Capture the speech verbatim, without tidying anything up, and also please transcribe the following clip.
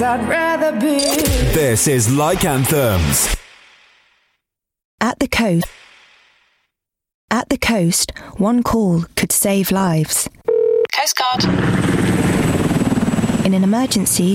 I'd rather be. This is Like Anthems. At the coast, at the coast, one call could save lives. Coast Guard. In an emergency,